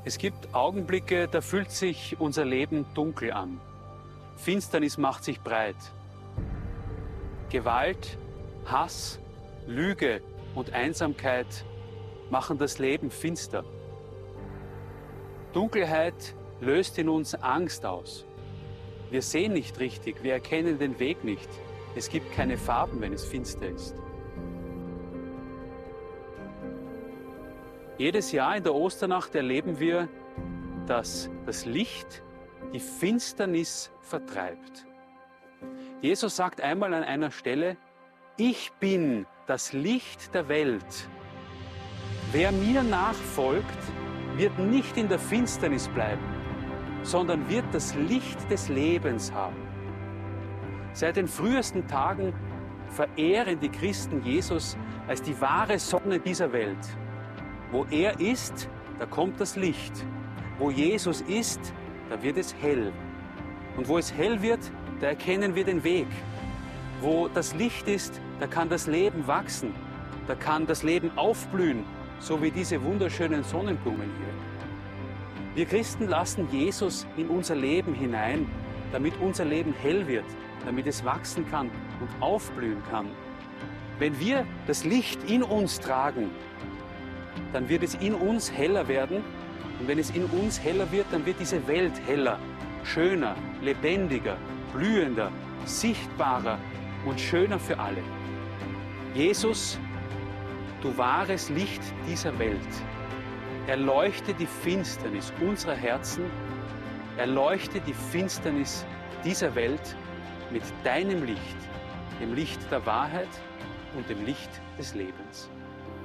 Es gibt Augenblicke, da fühlt sich unser Leben dunkel an. Finsternis macht sich breit. Gewalt, Hass, Lüge und Einsamkeit machen das Leben finster. Dunkelheit löst in uns Angst aus. Wir sehen nicht richtig, wir erkennen den Weg nicht. Es gibt keine Farben, wenn es finster ist. Jedes Jahr in der Osternacht erleben wir, dass das Licht die Finsternis vertreibt. Jesus sagt einmal an einer Stelle: Ich bin das Licht der Welt. Wer mir nachfolgt, wird nicht in der Finsternis bleiben, sondern wird das Licht des Lebens haben. Seit den frühesten Tagen verehren die Christen Jesus als die wahre Sonne dieser Welt. Wo er ist, da kommt das Licht. Wo Jesus ist, da wird es hell. Und wo es hell wird, da erkennen wir den Weg. Wo das Licht ist, da kann das Leben wachsen. Da kann das Leben aufblühen, so wie diese wunderschönen Sonnenblumen hier. Wir Christen lassen Jesus in unser Leben hinein, damit unser Leben hell wird, damit es wachsen kann und aufblühen kann. Wenn wir das Licht in uns tragen, dann wird es in uns heller werden. Und wenn es in uns heller wird, dann wird diese Welt heller, schöner, lebendiger, blühender, sichtbarer und schöner für alle. Jesus, du wahres Licht dieser Welt, erleuchte die Finsternis unserer Herzen, erleuchte die Finsternis dieser Welt mit deinem Licht, dem Licht der Wahrheit und dem Licht des Lebens.